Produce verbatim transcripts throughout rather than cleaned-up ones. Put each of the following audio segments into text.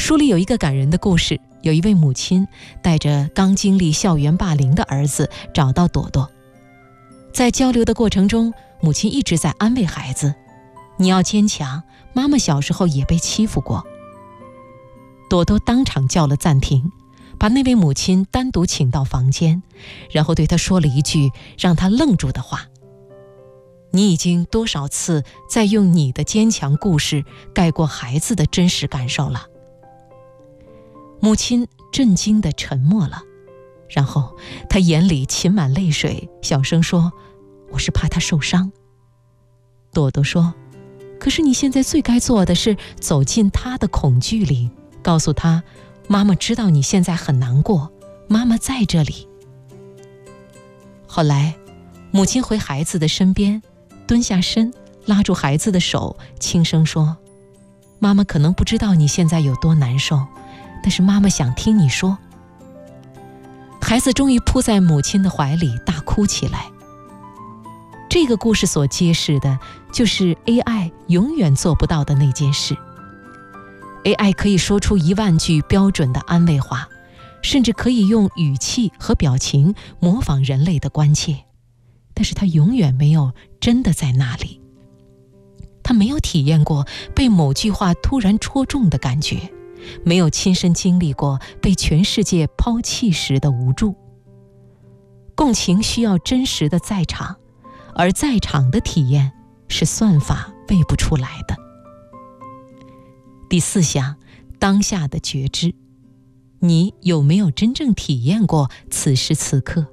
书里有一个感人的故事，有一位母亲带着刚经历校园霸凌的儿子找到朵朵。在交流的过程中，母亲一直在安慰孩子，你要坚强，妈妈小时候也被欺负过。朵朵当场叫了暂停，把那位母亲单独请到房间，然后对她说了一句让她愣住的话：你已经多少次在用你的坚强故事盖过孩子的真实感受了。母亲震惊地沉默了，然后她眼里噙满泪水，小声说：我是怕他受伤。朵朵说：可是你现在最该做的是走进他的恐惧里，告诉他，妈妈知道你现在很难过，妈妈在这里。后来母亲回孩子的身边，蹲下身，拉住孩子的手，轻声说：妈妈可能不知道你现在有多难受，但是妈妈想听你说。孩子终于扑在母亲的怀里大哭起来。这个故事所揭示的就是 A I 永远做不到的那件事。 A I 可以说出一万句标准的安慰话，甚至可以用语气和表情模仿人类的关切，但是它永远没有真的在那里。它没有体验过被某句话突然戳中的感觉，没有亲身经历过被全世界抛弃时的无助。共情需要真实的在场，而在场的体验是算法喂不出来的。第四项，当下的觉知。你有没有真正体验过此时此刻？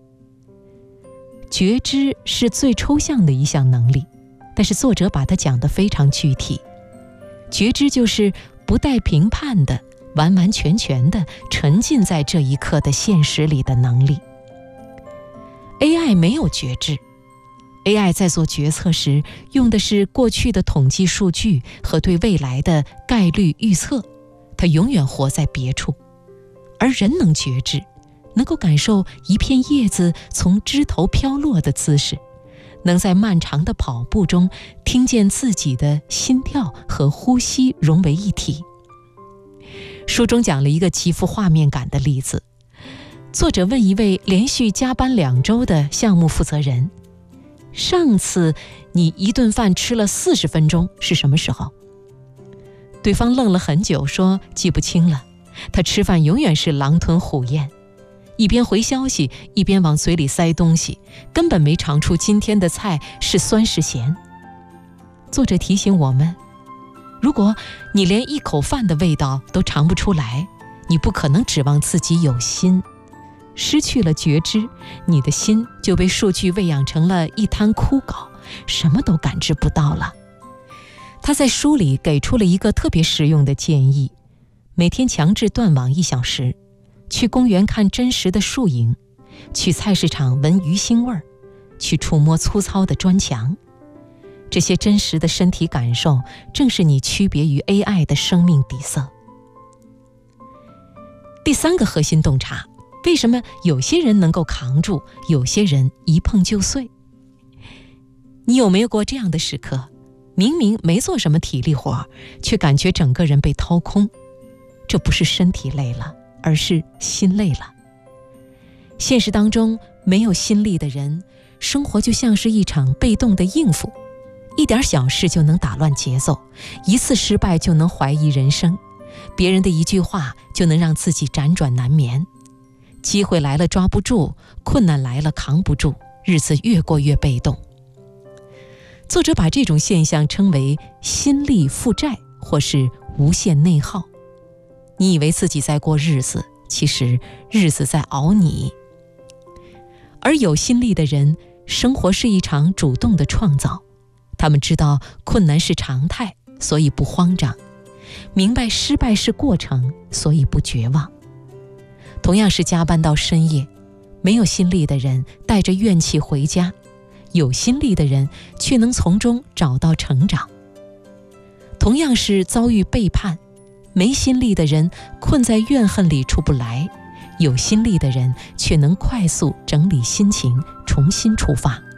觉知是最抽象的一项能力，但是作者把它讲得非常具体。觉知就是不带评判的，完完全全的沉浸在这一刻的现实里的能力。A I 没有觉知， A I 在做决策时用的是过去的统计数据和对未来的概率预测，它永远活在别处。而人能觉知，能够感受一片叶子从枝头飘落的姿势，能在漫长的跑步中听见自己的心跳和呼吸融为一体。书中讲了一个极富画面感的例子，作者问一位连续加班两周的项目负责人：上次你一顿饭吃了四十分钟是什么时候？对方愣了很久，说记不清了，他吃饭永远是狼吞虎咽，一边回消息一边往嘴里塞东西，根本没尝出今天的菜是酸是咸。作者提醒我们，如果你连一口饭的味道都尝不出来，你不可能指望自己有心。失去了觉知，你的心就被数据喂养成了一滩枯槁，什么都感知不到了。他在书里给出了一个特别实用的建议：每天强制断网一小时，去公园看真实的树影，去菜市场闻鱼腥味儿，去触摸粗糙的砖墙。这些真实的身体感受，正是你区别于 A I 的生命底色。第三个核心洞察，为什么有些人能够扛住，有些人一碰就碎？你有没有过这样的时刻，明明没做什么体力活，却感觉整个人被掏空？这不是身体累了，而是心累了。现实当中，没有心力的人，生活就像是一场被动的应付，一点小事就能打乱节奏，一次失败就能怀疑人生，别人的一句话就能让自己辗转难眠。机会来了抓不住，困难来了扛不住，日子越过越被动。作者把这种现象称为心力负债，或是无限内耗。你以为自己在过日子，其实日子在熬你。而有心力的人，生活是一场主动的创造，他们知道困难是常态，所以不慌张，明白失败是过程，所以不绝望。同样是加班到深夜，没有心力的人带着怨气回家，有心力的人却能从中找到成长。同样是遭遇背叛，没心力的人困在怨恨里出不来，有心力的人却能快速整理心情，重新出发。